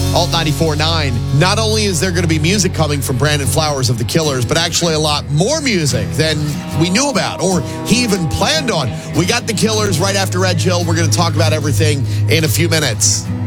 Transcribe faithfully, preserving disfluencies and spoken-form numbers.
Alt ninety-four point nine. Not only is there going to be music coming from Brandon Flowers of The Killers, but actually a lot more music than we knew about or he even planned on. We got The Killers right after Red Jill. We're going to talk about everything in a few minutes.